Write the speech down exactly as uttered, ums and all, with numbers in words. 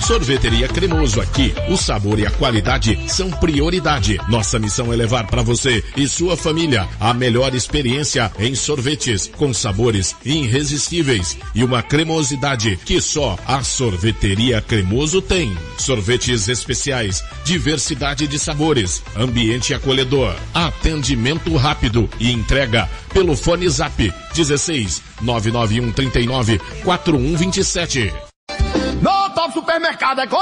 Sorveteria Cremoso, aqui o sabor e a qualidade são prioridade. Nossa missão é levar para você e sua família a melhor experiência em sorvetes, com sabores irresistíveis e uma cremosidade que só a Sorveteria Cremoso tem. Sorvetes especiais, diversidade de sabores, ambiente acolhedor, atendimento rápido e entrega pelo fone Zap dezesseis, nove nove um, trinta e nove, quarenta e um, vinte e sete. No Top Supermercado é